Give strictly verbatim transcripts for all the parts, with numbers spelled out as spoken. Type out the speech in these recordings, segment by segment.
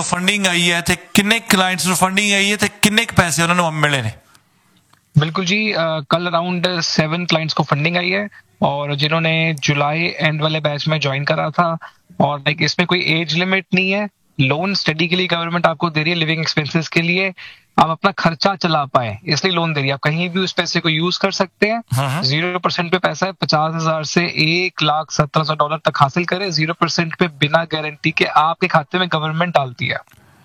ਨੂੰ ਫੰਡਿੰਗ ਆਈ ਹੈ ਤੇ ਕਿੰਨੇ ਕਲਾਇੰਟਸ ਨੂੰ ਫੰਡਿੰਗ ਆਈ ਹੈ ਤੇ ਕਿੰਨੇ ਕੁ ਪੈਸੇ ਉਹਨਾਂ ਨੂੰ ਮਿਲੇ ਨੇ? बिल्कुल जी, कल अराउंड सेवन क्लाइंट्स को फंडिंग आई है और जिन्होंने जुलाई एंड वाले बैच में ज्वाइन करा था, और लाइक इसमें कोई एज लिमिट नहीं है, लोन स्टडी के लिए गवर्नमेंट आपको दे रही है, लिविंग एक्सपेंसेस के लिए आप अपना खर्चा चला पाए इसलिए लोन दे रही है। आप कहीं भी उस पैसे को यूज कर सकते हैं। जीरो परसेंट पे पैसा है, पचास हजार से एक लाख सत्रह सौ डॉलर तक हासिल करें जीरो परसेंट पे बिना गारंटी के आपके खाते में गवर्नमेंट डालती है।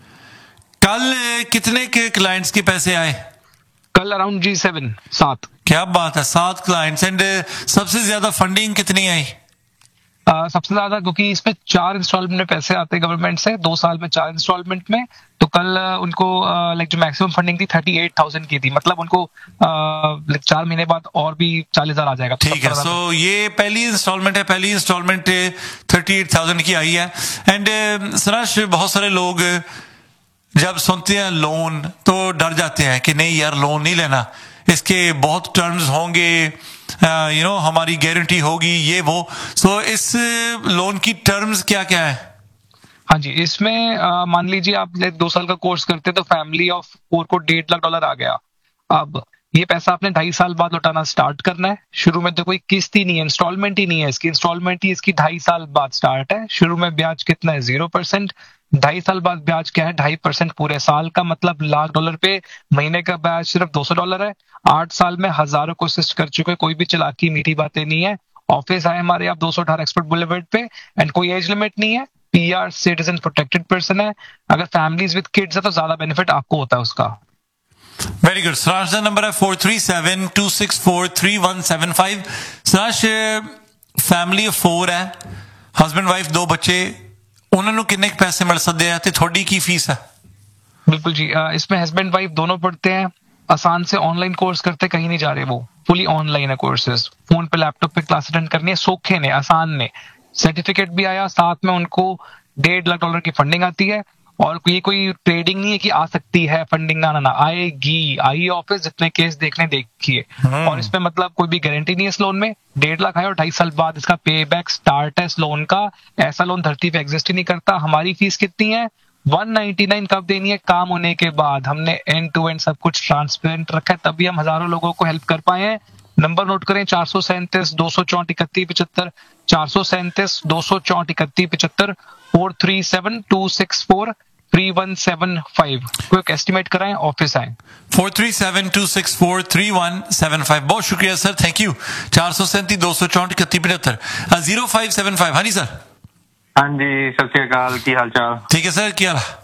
कल कितने के क्लाइंट्स के पैसे आए? कल अराउंड जी सेवन सात। क्या बात है, सात क्लाइंट्स। एंड सबसे ज्यादा फंडिंग कितनी आई? Uh, सबसे ज्यादा, क्योंकि इसमें चार इंस्टॉलमेंट में पैसे आते हैं गवर्नमेंट से, दो साल में चार इंस्टॉलमेंट में, तो कल uh, उनको लाइक uh, जो मैक्सिमम फंडिंग थी थर्टी एट थाउजेंड की थी, मतलब उनको uh, चार महीने बाद और भी चालीस हजार आ जाएगा। ठीक है, सो so, ये पहली इंस्टॉलमेंट है, पहली इंस्टॉलमेंट थर्टी एट थाउजेंड की आई है। एंड uh, सराश बहुत सारे लोग जब सुनते हैं लोन तो डर जाते हैं कि नहीं यार लोन नहीं लेना, इसके बहुत टर्म्स होंगे, यू नो हमारी गारंटी होगी, ये वो। सो so, इस लोन की टर्म्स क्या क्या है? हाँ जी, इसमें मान लीजिए आप दो साल का कोर्स करते तो फैमिली ऑफ फोर को डेढ़ लाख डॉलर आ गया। अब ये पैसा आपने ढाई साल बाद लौटाना स्टार्ट करना है। शुरू में तो कोई किस्त ही नहीं है, इंस्टॉलमेंट ही नहीं है, इसकी इंस्टॉलमेंट ही इसकी ढाई साल बाद स्टार्ट है। शुरू में ब्याज कितना है? Zero percent. ढाई साल बाद ब्याज क्या है? ढाई परसेंट पूरे साल का, मतलब लाख डॉलर पे महीने का ब्याज सिर्फ दो सौ डॉलर है। आठ साल में हजारों को असिस्ट कर चुके, कोई भी चलाकी मीठी बातें नहीं है। ऑफिस आए हमारे आप दो सौ अठारह एक्सपर्ट बुलेवर्ड पे, एंड कोई एज लिमिट नहीं है, पीआर सिटीजन प्रोटेक्टेड पर्सन है। अगर फैमिलीज विद किड्स है तो ज्यादा बेनिफिट आपको होता है उसका। Very good. सराश का नंबर है four three seven to six four three one seven five. सराश फैमिली ऑफ फोर है, हस्बैंड वाइफ दो बच्चे, उन्होंने कितने पैसे मिल सकते हैं ते थोड़ी की फीस है? बिल्कुल जी, इसमें हस्बैंड वाइफ दोनों पढ़ते हैं, आसान से ऑनलाइन कोर्स करते, कहीं नहीं जा रहे, वो फुली ऑनलाइन है कोर्सेज, फोन पे लैपटॉप पे क्लास अटेंड करनी है, सौखे ने आसान ने। सर्टिफिकेट भी आया साथ में, उनको डेढ़ लाख डॉलर की फंडिंग आती है। और ये कोई ट्रेडिंग नहीं है कि आ सकती है फंडिंग, ना ना ना आएगी, आई ऑफिस जितने केस देखने देखिए। और इसमें मतलब कोई भी गारंटी नहीं है इस लोन में। डेढ़ लाख आया और ढाई साल बाद इसका पे बैक स्टार्ट है इस लोन का। ऐसा लोन धरती पे एग्जिस्ट ही नहीं करता। हमारी फीस कितनी है? वन नाइंटी नाइन कब देनी है? काम होने के बाद। हमने एंड टू एंड सब कुछ ट्रांसपेरेंट रखा है, तभी हम हजारों लोगों को हेल्प कर पाए हैं। नंबर नोट करें, चार सौ सैंतीस दो सौ चौंट इकतीस पिछहत्तर, चार सौ सैंतीस दो सौ चौंट इकतीस पिछहत्तर, four three seven to six four three one seven five. Quick estimate कराएं, ऑफिस आए। Four three seven to six four three one seven five. बहुत शुक्रिया सर, थैंक यू। चार सौ सैंतीस दो सौ चौंट इकतीस पिछहत्तर जीरो फाइव सेवन फाइव। हाँ जी सर। हाँ जी, सत श्री अकाल, की हाल चाल? ठीक है सर, क्या हाल?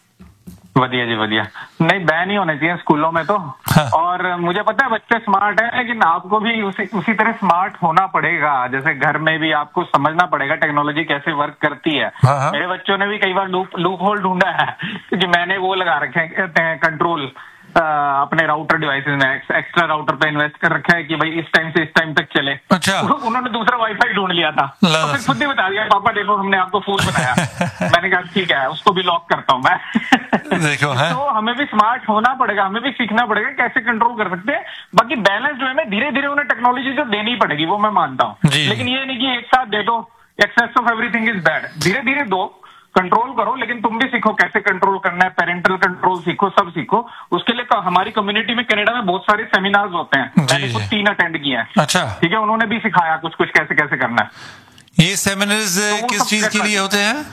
बढ़िया जी बढ़िया। नहीं, बैन ही होने चाहिए स्कूलों में तो। हाँ। और मुझे पता है बच्चे स्मार्ट है, लेकिन आपको भी उसी उसी तरह स्मार्ट होना पड़ेगा। जैसे घर में भी आपको समझना पड़ेगा टेक्नोलॉजी कैसे वर्क करती है। हाँ। मेरे बच्चों ने भी कई बार लूप लूप होल ढूंढा है, क्योंकि मैंने वो लगा रखे हैं कंट्रोल अपने राउटर डिवाइसेस में, एक्स्ट्रा राउटर पे इन्वेस्ट कर रखा है कि भाई इस टाइम से इस टाइम तक चले। अच्छा। उन्होंने दूसरा वाईफाई ढूंढ लिया था, तो फिर खुद ही बता दिया, पापा देखो हमने आपको फूल बनाया। मैंने कहा ठीक है, उसको भी लॉक करता हूँ मैं। देखो है? तो हमें भी स्मार्ट होना पड़ेगा, हमें भी सीखना पड़ेगा कैसे कंट्रोल कर सकते हैं। बाकी बैलेंस जो है ना, धीरे धीरे उन्हें टेक्नोलॉजी तो देनी पड़ेगी, वो मैं मानता हूँ, लेकिन ये नहीं कि एक साथ दे दो, access of everything is bad. धीरे धीरे दो, कंट्रोल करो, लेकिन तुम भी सीखो कैसे कंट्रोल करना है, पेरेंटल कंट्रोल सीखो, सब सीखो। उसके लिए हमारी कम्युनिटी में कनाडा में बहुत सारे सेमिनार्स होते हैं, मैंने कुछ तीन अटेंड किए हैं। अच्छा, ठीक है, उन्होंने भी सिखाया कुछ कुछ कैसे कैसे करना है। ये सेमिनार्स तो किस चीज के लिए होते हैं?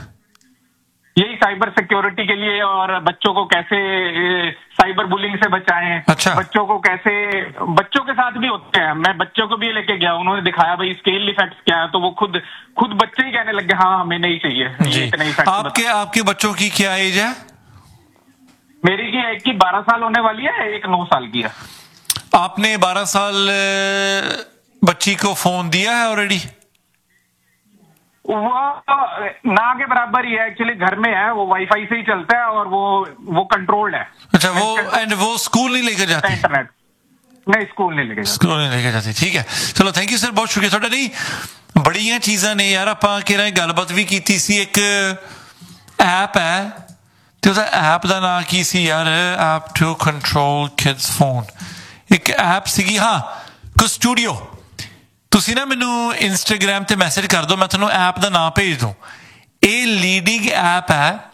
यही साइबर सिक्योरिटी के लिए, और बच्चों को कैसे साइबर बुलिंग से बचाएं। अच्छा। बच्चों को कैसे, बच्चों के साथ भी होते हैं, मैं बच्चों को भी लेके गया, उन्होंने दिखाया भाई स्केल इफेक्ट्स क्या है, तो वो खुद खुद बच्चे ही कहने लगे हाँ हमें नहीं चाहिए जी। आपके आपके बच्चों की क्या एज है? मेरी की एक की बारह साल होने वाली है, एक नौ साल की है। आपने बारह साल बच्ची को फोन दिया है ऑलरेडी? वो ना के बराबर ही है, एक्चुअली घर में है, वो वाईफाई से ही चलता है और वो वो कंट्रोल्ड है। अच्छा, वो एंड वो स्कूल नहीं लेकर जाती? इंटरनेट नहीं, स्कूल नहीं लेकर जाती। स्कूल नहीं लेकर जाती, ठीक है। चलो थैंक यू सर, बहुत शुक्रिया ਤੁਹਾਡਾ। ਨਹੀਂ ਬੜੀਆਂ ਚੀਜ਼ਾਂ ਨੇ ਯਾਰ, ਆਪਾਂ ਕਿਹੜਾ ਗੱਲਬਾਤ ਵੀ ਕੀਤੀ ਸੀ। ਇੱਕ ਐਪ ਹੈ ਤੇ ਉਹਦਾ ਐਪ ਦਾ ਨਾਂ ਕੀ ਸੀ ਯਾਰ? App to control kids phone, ਇੱਕ ਐਪ ਸੀਗੀ। ਹਾਂ, ਕਸਟੂਡੀਓ। ਤੁਸੀਂ ਨਾ ਮੈਨੂੰ ਇੰਸਟਾਗ੍ਰਾਮ ਤੇ ਮੈਸੇਜ ਕਰ ਦਿਓ, ਮੈਂ ਤੁਹਾਨੂੰ ਐਪ ਦਾ ਨਾਮ ਭੇਜ ਦੂੰ। ਇਹ ਲੀਡਿੰਗ ਐਪ ਹੈ